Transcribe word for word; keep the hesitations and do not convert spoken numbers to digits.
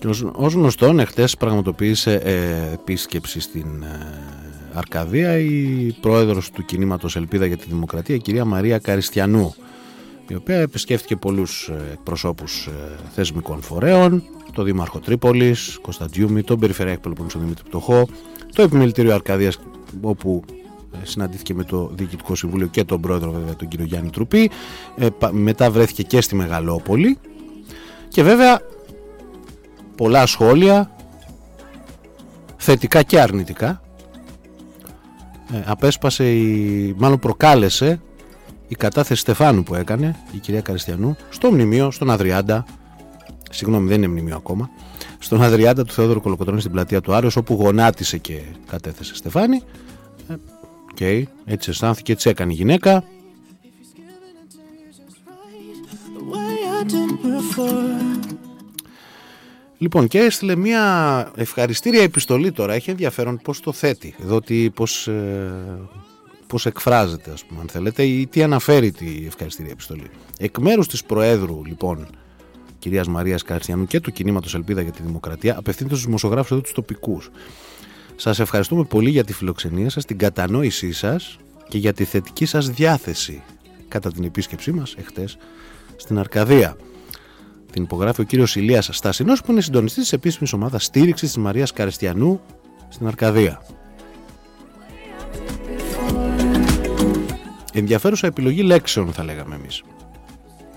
Ως, ως γνωστόν, εχθές πραγματοποίησε ε, επίσκεψη στην ε, Αρκαδία η πρόεδρος του κινήματος Ελπίδα για τη Δημοκρατία, η κυρία Μαρία Καριστιανού, η οποία επισκέφθηκε πολλούς εκπροσώπους ε, θεσμικών φορέων, το Δήμαρχο Τρίπολης, Κωνσταντιούμη, τον Περιφερειάρχη Πελοποννήσου Δημήτρη Πτωχό, το Επιμελητήριο Αρκαδίας, όπου ε, συναντήθηκε με το Διοικητικό Συμβούλιο και τον πρόεδρο, βέβαια, τον κύριο Γιάννη Τρουπή. Ε, μετά βρέθηκε και στη Μεγαλόπολη και βέβαια πολλά σχόλια, θετικά και αρνητικά, ε, απέσπασε η, μάλλον προκάλεσε η κατάθεση Στεφάνου που έκανε η κυρία Καριστιανού στο μνημείο, στον Αδριάντα, συγγνώμη δεν είναι μνημείο ακόμα, στον Αδριάντα του Θεόδωρου Κολοκοτρώνη στην πλατεία του Άρεως, όπου γονάτισε και κατέθεσε Στεφάνη. ε, okay, έτσι αισθάνθηκε, έτσι έκανε η γυναίκα. Λοιπόν, και έστειλε μια ευχαριστήρια επιστολή τώρα. Έχει ενδιαφέρον πώς το θέτει εδώ, τι, πώς, ε, πώς εκφράζεται, ας πούμε, αν θέλετε, ή τι αναφέρει τη ευχαριστήρια επιστολή. Εκ μέρους της Προέδρου, λοιπόν, κυρίας Μαρίας Καριστιανού και του κινήματος Ελπίδα για τη Δημοκρατία, απευθύνεται στους δημοσιογράφους εδώ, τους τοπικούς. Σας ευχαριστούμε πολύ για τη φιλοξενία σας, την κατανόησή σας και για τη θετική σας διάθεση κατά την επίσκεψή μας εχθές στην Αρκαδία. Την υπογράφει ο κύριος Ηλίας Στάσινος, που είναι συντονιστής της επίσημης ομάδας στήριξης της Μαρίας Καριστιανού στην Αρκαδία. Ενδιαφέρουσα επιλογή λέξεων, θα λέγαμε εμείς.